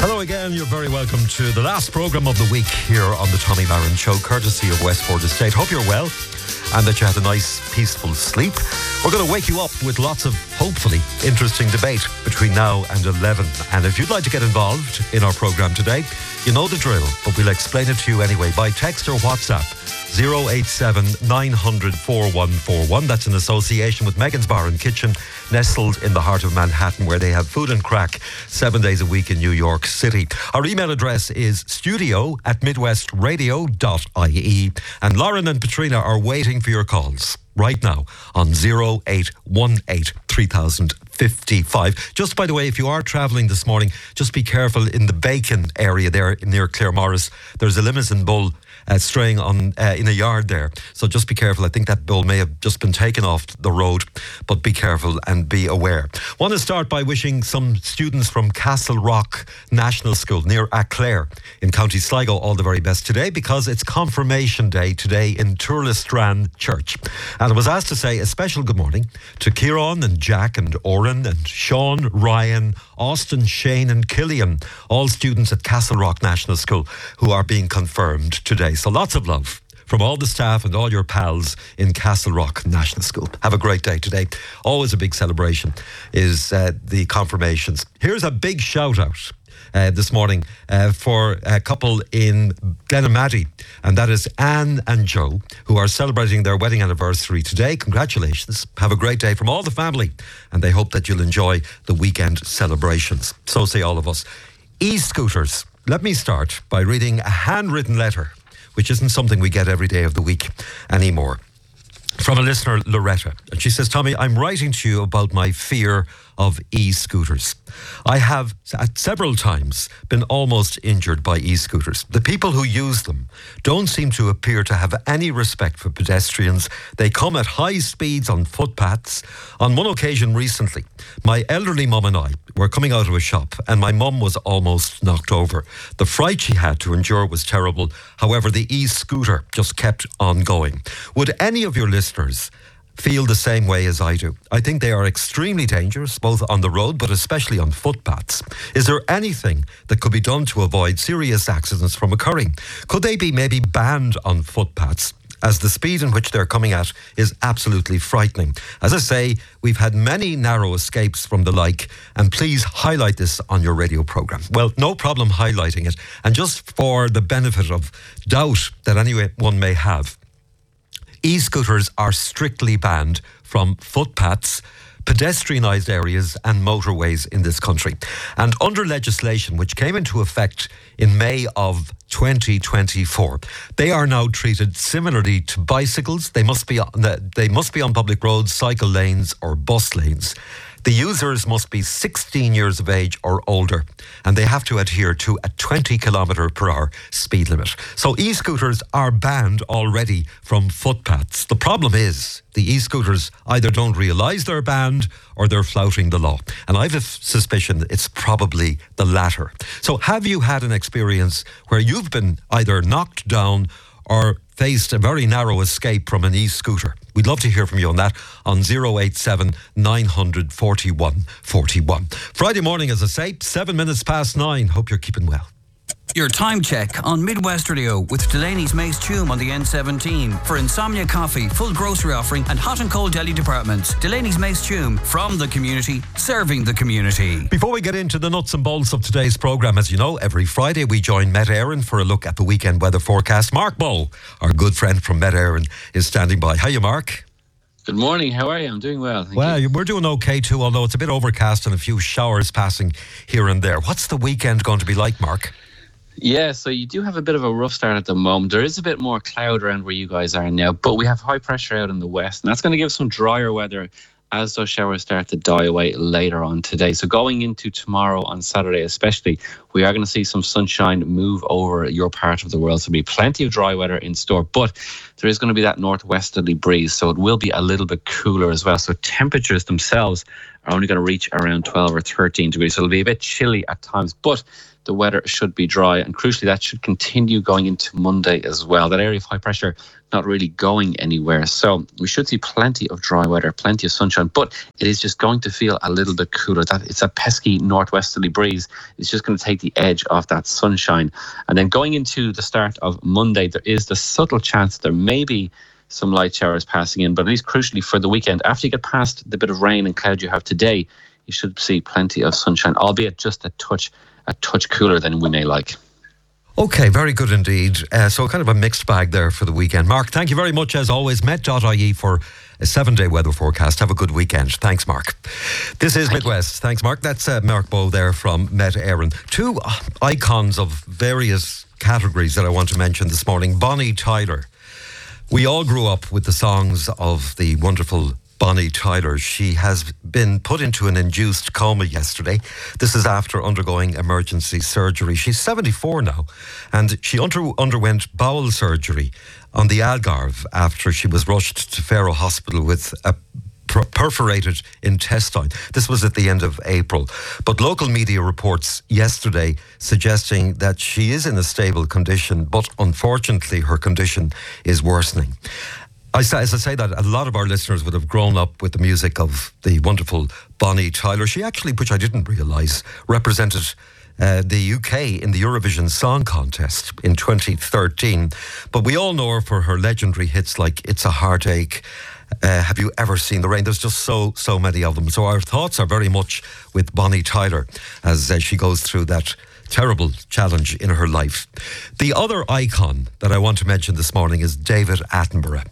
Hello again, you're very welcome to the last programme of the week here on the Tommy Maron Show, courtesy of Westport Estate. Hope you're well and that you had a nice, peaceful sleep. We're going to wake you up with lots of, hopefully, interesting debate between now and 11. And if you'd like to get involved in our programme today, you know the drill, but we'll explain it to you anyway by text or WhatsApp. 087 900 4141. That's in association with Megan's Bar and Kitchen, nestled in the heart of Manhattan, where they have food and crack 7 days a week in New York City. Our email address is studio@midwestradio.ie. And Lauren and Patrina are waiting for your calls right now on 0818 3055. Just by the way, if you are travelling this morning, just be careful in the Bacon area there near Claremorris. There's a Limousin bull straying on in a yard there, so just be careful. I think that bull may have just been taken off the road, but be careful and be aware. Want to start by wishing some students from Castle Rock National School near Aclair in County Sligo all the very best today, because it's confirmation day today in Turlestrand Church. And I was asked to say a special good morning to Kieran and Jack and Oren and Sean, Ryan, Austin, Shane and Killian, all students at Castle Rock National School who are being confirmed today. So lots of love from all the staff and all your pals in Castle Rock National School. Have a great day today. Always a big celebration is the confirmations. Here's a big shout out this morning for a couple in Glenamaddy, and that is Anne and Joe, who are celebrating their wedding anniversary today. Congratulations. Have a great day from all the family, and they hope that you'll enjoy the weekend celebrations. So say all of us. E-scooters. Let me start by reading a handwritten letter, which isn't something we get every day of the week anymore, from a listener, Loretta. And she says, Tommy, I'm writing to you about my fear of e-scooters. I have at several times been almost injured by e-scooters. The people who use them don't seem to appear to have any respect for pedestrians. They come at high speeds on footpaths. On one occasion recently, my elderly mum and I were coming out of a shop and my mum was almost knocked over. The fright she had to endure was terrible. However, the e-scooter just kept on going. Would any of your listeners feel the same way as I do? I think they are extremely dangerous, both on the road but especially on footpaths. Is there anything that could be done to avoid serious accidents from occurring? Could they be maybe banned on footpaths, as the speed in which they're coming at is absolutely frightening? As I say, we've had many narrow escapes from the like, and please highlight this on your radio programme. Well, no problem highlighting it. And just for the benefit of doubt that anyone may have, e-scooters are strictly banned from footpaths, pedestrianised areas and motorways in this country. And under legislation which came into effect in May of 2024, they are now treated similarly to bicycles. They must be on public roads, cycle lanes or bus lanes. The users must be 16 years of age or older, and they have to adhere to a 20 km/h speed limit. So e-scooters are banned already from footpaths. The problem is the e-scooters either don't realise they're banned or they're flouting the law. And I have a suspicion it's probably the latter. So have you had an experience where you've been either knocked down or faced a very narrow escape from an e-scooter? We'd love to hear from you on that on 087 900 4141. Friday morning, as I say, 7 minutes past 9. Hope you're keeping well. Your time check on Midwest Radio with Delaney's Mace Tume on the N17 for Insomnia Coffee, full grocery offering and hot and cold deli departments. Delaney's Mace Tume, from the community, serving the community. Before we get into the nuts and bolts of today's programme, as you know, every Friday we join Met Éireann for a look at the weekend weather forecast. Mark Bowe, our good friend from Met Éireann, is standing by. Hiya, Mark. Good morning. How are you? I'm doing well. Thank you. We're doing okay too, although it's a bit overcast and a few showers passing here and there. What's the weekend going to be like, Mark? Yeah, so you do have a bit of a rough start at the moment. There is a bit more cloud around where you guys are now, but we have high pressure out in the west, and that's going to give some drier weather as those showers start to die away later on today. So going into tomorrow on Saturday especially, we are going to see some sunshine move over your part of the world. So there'll be plenty of dry weather in store, but there is going to be that northwesterly breeze, so it will be a little bit cooler as well. So temperatures themselves are only going to reach around 12 or 13 degrees. So it'll be a bit chilly at times, but the weather should be dry, and crucially that should continue going into Monday as well. That area of high pressure not really going anywhere, so we should see plenty of dry weather, plenty of sunshine, but it is just going to feel a little bit cooler. That it's a pesky northwesterly breeze. It's just going to take the edge off that sunshine. And then going into the start of Monday, there is the subtle chance there may be some light showers passing in, but at least crucially for the weekend, after you get past the bit of rain and cloud you have today, you should see plenty of sunshine, albeit just a touch cooler than we may like. Okay, very good indeed. So kind of a mixed bag there for the weekend. Mark, thank you very much as always. Met.ie for a 7-day weather forecast. Have a good weekend. Thanks, Mark. This is Midwest. Thanks, Mark. That's Mark Bowe there from Met Éireann. Two icons of various categories that I want to mention this morning. Bonnie Tyler. We all grew up with the songs of the wonderful Bonnie Tyler. She has been put into an induced coma yesterday. This is after undergoing emergency surgery. She's 74 now, and she underwent bowel surgery on the Algarve after she was rushed to Faro Hospital with a perforated intestine. This was at the end of April. But local media reports yesterday suggesting that she is in a stable condition, but unfortunately her condition is worsening. As I say that, a lot of our listeners would have grown up with the music of the wonderful Bonnie Tyler. She actually, which I didn't realise, represented the UK in the Eurovision Song Contest in 2013. But we all know her for her legendary hits like It's a Heartache, Have You Ever Seen the Rain? There's just so many of them. So our thoughts are very much with Bonnie Tyler as she goes through that terrible challenge in her life. The other icon that I want to mention this morning is David Attenborough.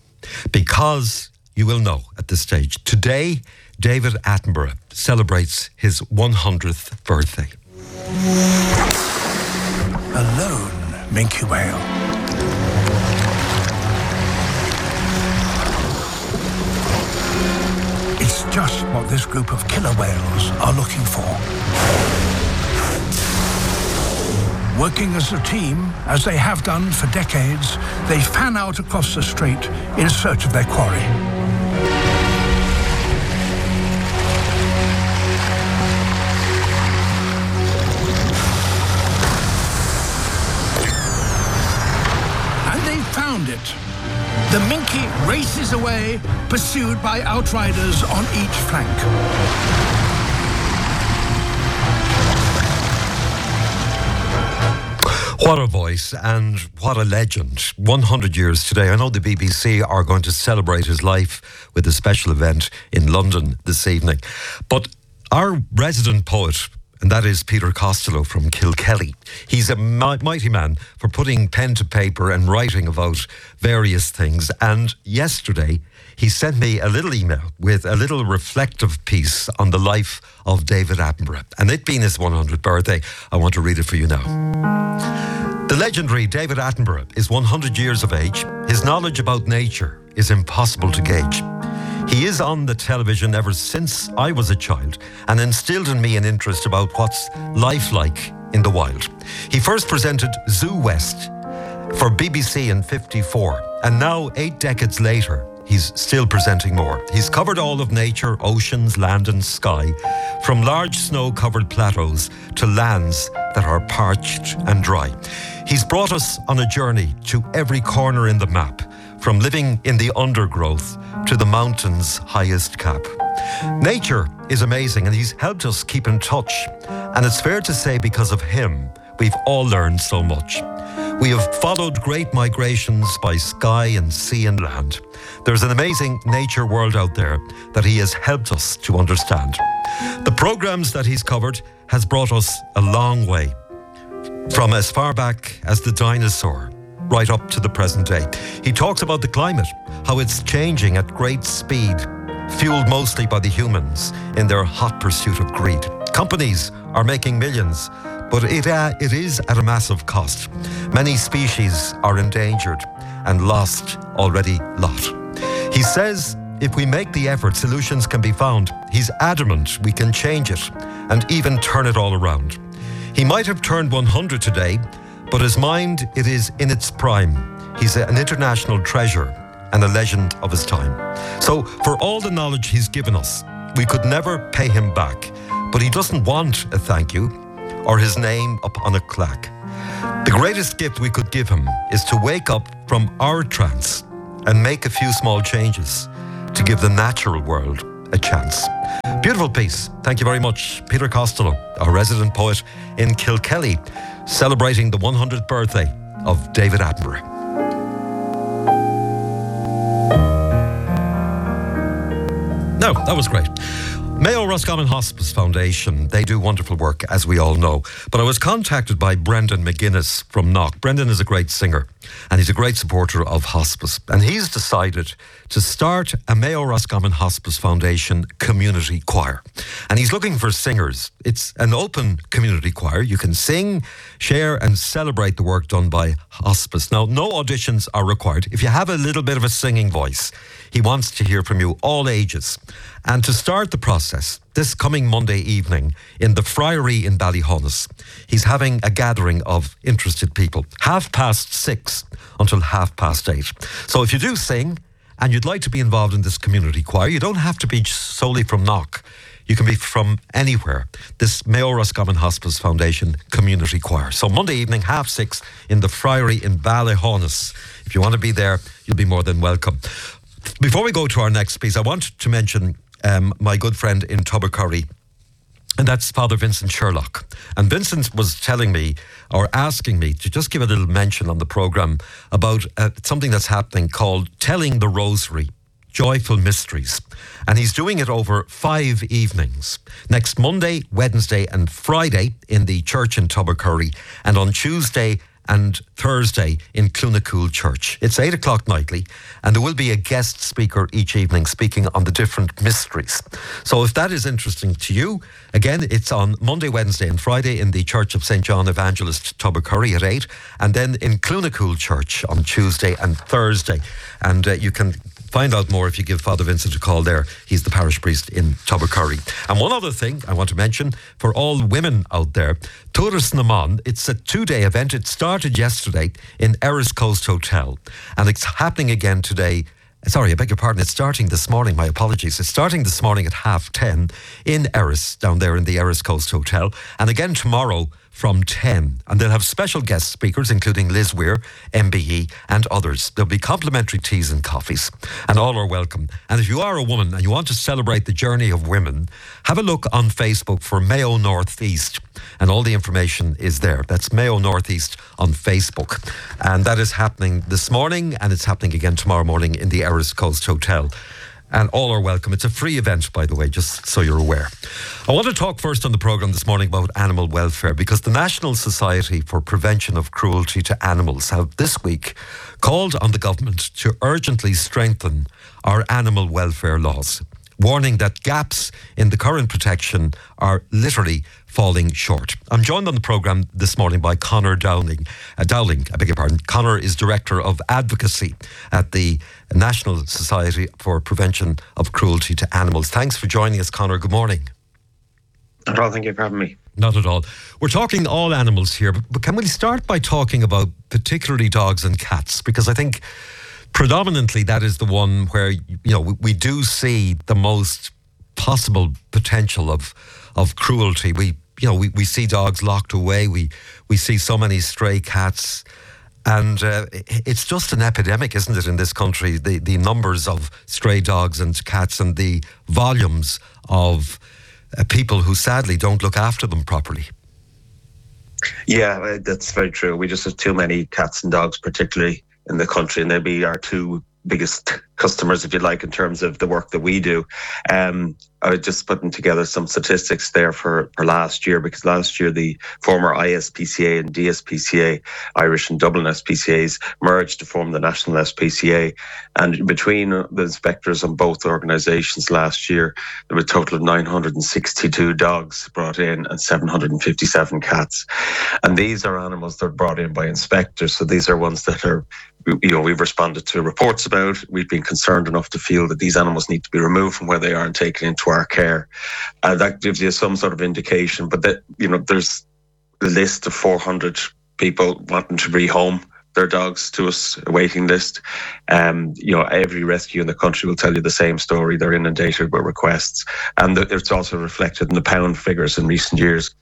Because you will know at this stage, today David Attenborough celebrates his 100th birthday. A lone minke whale. It's just what this group of killer whales are looking for. Working as a team, as they have done for decades, they fan out across the strait in search of their quarry. And they found it. The minke races away, pursued by outriders on each flank. What a voice and what a legend. 100 years today. I know the BBC are going to celebrate his life with a special event in London this evening. But our resident poet, and that is Peter Costello from Kilkelly, he's a mighty man for putting pen to paper and writing about various things. And yesterday, he sent me a little email with a little reflective piece on the life of David Attenborough. And it being his 100th birthday, I want to read it for you now. The legendary David Attenborough is 100 years of age. His knowledge about nature is impossible to gauge. He is on the television ever since I was a child and instilled in me an interest about what's life like in the wild. He first presented Zoo West for BBC in '54, and now 8 decades later, he's still presenting more. He's covered all of nature, oceans, land and sky, from large snow-covered plateaus to lands that are parched and dry. He's brought us on a journey to every corner in the map, from living in the undergrowth to the mountain's highest cap. Nature is amazing and he's helped us keep in touch. And it's fair to say because of him, we've all learned so much. We have followed great migrations by sky and sea and land. There's an amazing nature world out there that he has helped us to understand. The programs that he's covered has brought us a long way, from as far back as the dinosaur, right up to the present day. He talks about the climate, how it's changing at great speed, fueled mostly by the humans in their hot pursuit of greed. Companies are making millions, but it is at a massive cost. Many species are endangered and lost already lot. He says if we make the effort, solutions can be found. He's adamant we can change it and even turn it all around. He might have turned 100 today, but his mind, it is in its prime. He's an international treasure and a legend of his time. So for all the knowledge he's given us, We could never pay him back, but he doesn't want a thank you or his name up on a plaque. The greatest gift we could give him is to wake up from our trance and make a few small changes to give the natural world a chance. Beautiful piece. Thank you very much. Peter Costello, our resident poet in Kilkelly, celebrating the 100th birthday of David Attenborough. No, that was great. Mayo Roscommon Hospice Foundation, they do wonderful work, as we all know. But I was contacted by Brendan McGuinness from Knock. Brendan is a great singer and he's a great supporter of hospice. And he's decided to start a Mayo Roscommon Hospice Foundation community choir. And he's looking for singers. It's an open community choir. You can sing, share and celebrate the work done by hospice. Now, no auditions are required. If you have a little bit of a singing voice, he wants to hear from you, all ages. And to start the process, this coming Monday evening in the Friary in Ballyhonus, he's having a gathering of interested people, 6:30 until 8:30. So if you do sing and you'd like to be involved in this community choir, you don't have to be solely from Knock. You can be from anywhere. This Mayo Roscommon Hospice Foundation community choir. So Monday evening, 6:30 in the Friary in Ballyhonus. If you want to be there, you'll be more than welcome. Before we go to our next piece, I want to mention my good friend in Tubbercurry, and that's Father Vincent Sherlock. And Vincent was telling me, or asking me, to just give a little mention on the programme about something that's happening called Telling the Rosary, Joyful Mysteries. And he's doing it over 5 evenings. Next Monday, Wednesday and Friday in the church in Tubbercurry, and on Tuesday and Thursday in Clunacool Church. It's 8 o'clock nightly, and there will be a guest speaker each evening speaking on the different mysteries. So if that is interesting to you, again, it's on Monday, Wednesday and Friday in the Church of St. John Evangelist, Tubbercurry at 8, and then in Clunacool Church on Tuesday and Thursday. And you can find out more if you give Father Vincent a call there. He's the parish priest in Tubbercurry. And one other thing I want to mention for all women out there, Turas Naman, it's a 2-day event. It started yesterday in Erris Coast Hotel, and it's happening again today. Sorry, I beg your pardon. It's starting this morning. My apologies. It's starting this morning at 10:30 in Erris, down there in the Erris Coast Hotel, and again tomorrow from 10. And they'll have special guest speakers, including Liz Weir, MBE, and others. There'll be complimentary teas and coffees, and all are welcome. And if you are a woman and you want to celebrate the journey of women, have a look on Facebook for Mayo Northeast, and all the information is there. That's Mayo Northeast on Facebook. And that is happening this morning, and it's happening again tomorrow morning in the Erris Coast Hotel. And all are welcome. It's a free event, by the way, just so you're aware. I want to talk first on the programme this morning about animal welfare, because the National Society for Prevention of Cruelty to Animals have this week called on the government to urgently strengthen our animal welfare laws, warning that gaps in the current protection are literally falling short. I'm joined on the programme this morning by Conor Dowling. Conor is Director of Advocacy at the National Society for Prevention of Cruelty to Animals. Thanks for joining us, Conor. Good morning. Not at all. Thank you for having me. Not at all. We're talking all animals here, but can we start by talking about particularly dogs and cats? Because I think predominantly that is the one where, we do see the most possible potential of cruelty. We see dogs locked away. We see so many stray cats, and it's just an epidemic, isn't it, in this country? The numbers of stray dogs and cats, and the volumes of people who sadly don't look after them properly. Yeah, that's very true. We just have too many cats and dogs, particularly in the country, and they'll be our two biggest customers, if you like, in terms of the work that we do. I was just putting together some statistics there for last year, because last year the former ISPCA and DSPCA, Irish and Dublin SPCAs, merged to form the National SPCA. And between the inspectors on both organisations last year, there were a total of 962 dogs brought in and 757 cats. And these are animals that are brought in by inspectors. So these are ones that are, we've responded to reports about. We've been concerned enough to feel that these animals need to be removed from where they are and taken into our care. That gives you some sort of indication. But that, there's a list of 400 people wanting to rehome their dogs to us, a waiting list. Every rescue in the country will tell you the same story. They're inundated with requests. And it's also reflected in the pound figures in recent years.